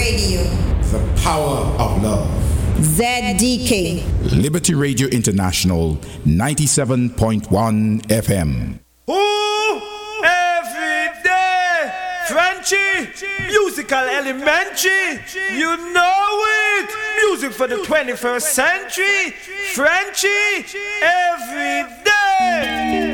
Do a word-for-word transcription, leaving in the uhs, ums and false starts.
Radio. The power of love. Z D K. Liberty Radio International, ninety-seven point one F M. Ooh, every day, Frenchy, musical elementary, you know it. Music for the twenty-first century, Frenchy, every day.